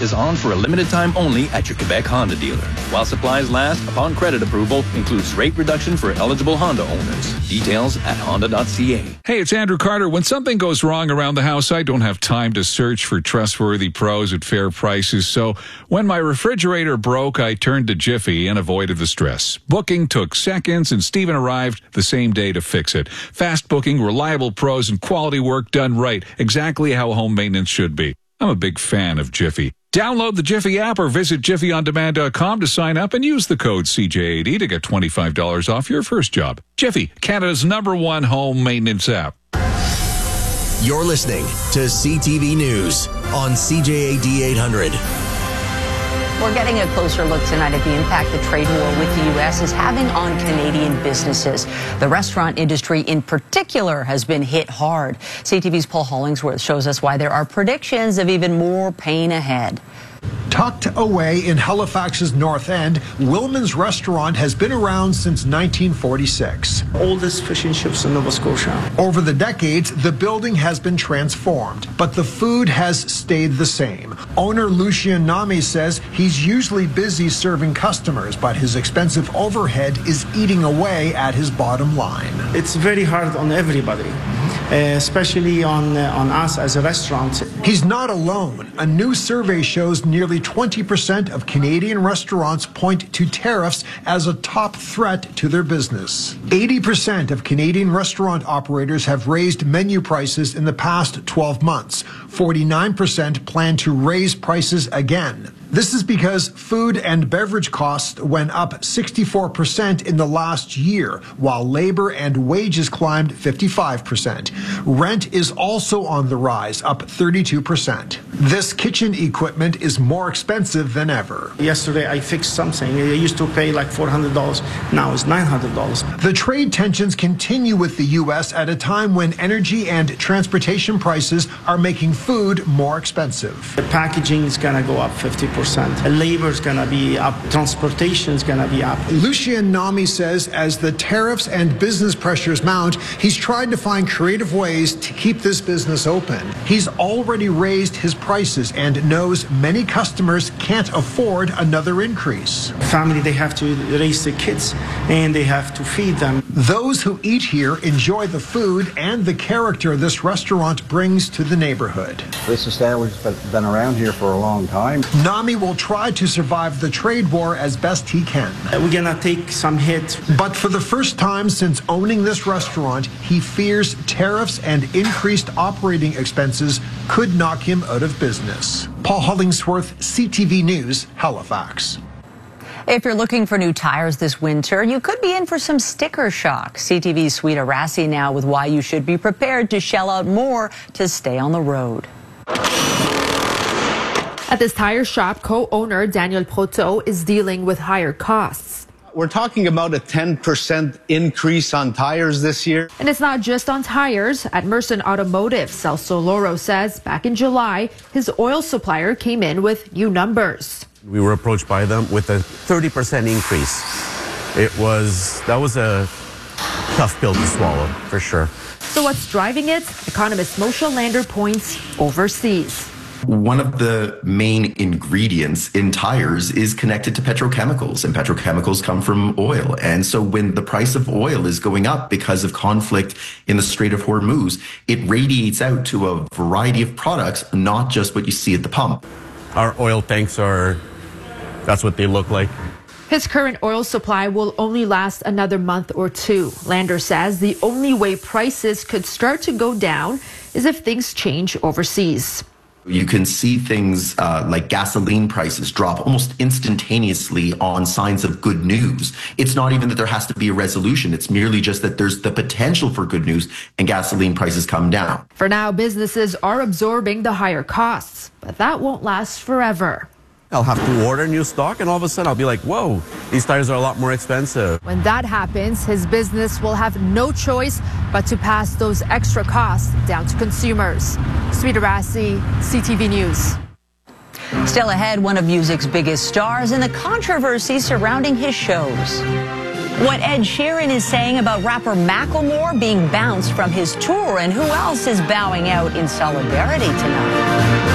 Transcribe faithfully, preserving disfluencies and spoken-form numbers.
is on for a limited time only at your Quebec Honda dealer. While supplies last, upon credit approval, includes rate reduction for eligible Honda owners. Details at honda dot c a. Hey, it's Andrew Carter. When something goes wrong around the house, I don't have time to search for trustworthy pros at fair prices. So when my refrigerator broke, I turned to Jiffy and avoided the stress. Booking took seconds, and Steven arrived the same day to fix it. Fast booking, reliable pros, and quality work done right. Exactly how home maintenance should be. I'm a big fan of Jiffy. Download the Jiffy app or visit jiffy on demand dot com to sign up and use the code C J eighty to get twenty-five dollars off your first job. Jiffy, Canada's number one home maintenance app. You're listening to C T V News on C J A D eight hundred. We're getting a closer look tonight at the impact the trade war with the U S is having on Canadian businesses. The restaurant industry in particular has been hit hard. C T V's Paul Hollingsworth shows us why there are predictions of even more pain ahead. Tucked away in Halifax's North End, Wilman's restaurant has been around since nineteen forty-six. Oldest fish and chips in Nova Scotia. Over the decades, the building has been transformed, but the food has stayed the same. Owner Lucien Nami says he's usually busy serving customers, but his expensive overhead is eating away at his bottom line. It's very hard on everybody, uh, especially on, uh, on us as a restaurant. He's not alone. A new survey shows nearly twenty percent of Canadian restaurants point to tariffs as a top threat to their business. eighty percent of Canadian restaurant operators have raised menu prices in the past twelve months. forty-nine percent plan to raise prices again. This is because food and beverage costs went up sixty-four percent in the last year, while labor and wages climbed fifty-five percent. Rent is also on the rise, up thirty-two percent. This kitchen equipment is more expensive than ever. Yesterday I fixed something. I used to pay like four hundred dollars. Now it's nine hundred dollars. The trade tensions continue with the U S at a time when energy and transportation prices are making food more expensive. The packaging is going to go up fifty percent. Labor is going to be up. Transportation is going to be up. Lucien Nami says as the tariffs and business pressures mount, he's tried to find creative ways to keep this business open. He's already raised his prices and knows many customers can't afford another increase. Family, they have to raise the kids and they have to feed them. Those who eat here enjoy the food and the character this restaurant brings to the neighborhood. This establishment's been around here for a long time. Nami will try to survive the trade war as best he can. We're gonna take some hits. But for the first time since owning this restaurant, he fears tariffs and increased operating expenses could knock him out of business. Paul Hollingsworth, C T V News, Halifax. If you're looking for new tires this winter, you could be in for some sticker shock. C T V's Sweeta Rassi now with why you should be prepared to shell out more to stay on the road. At this tire shop, co-owner Daniel Proto is dealing with higher costs. We're talking about a ten percent increase on tires this year. And it's not just on tires. At Merson Automotive, Celso Loro says back in July, his oil supplier came in with new numbers. We were approached by them with a thirty percent increase. It was, that was a tough pill to swallow, for sure. So what's driving it? Economist Moshe Lander points overseas. One of the main ingredients in tires is connected to petrochemicals, and petrochemicals come from oil. And so when the price of oil is going up because of conflict in the Strait of Hormuz, it radiates out to a variety of products, not just what you see at the pump. Our oil tanks are, that's what they look like. His current oil supply will only last another month or two. Lander says the only way prices could start to go down is if things change overseas. You can see things uh, like gasoline prices drop almost instantaneously on signs of good news. It's not even that there has to be a resolution. It's merely just that there's the potential for good news and gasoline prices come down. For now, businesses are absorbing the higher costs, but that won't last forever. I'll have to order new stock, and all of a sudden I'll be like, whoa, these tires are a lot more expensive. When that happens, his business will have no choice but to pass those extra costs down to consumers. Sweeta Rassi, C T V News. Still ahead, one of music's biggest stars and the controversy surrounding his shows. What Ed Sheeran is saying about rapper Macklemore being bounced from his tour, and who else is bowing out in solidarity tonight.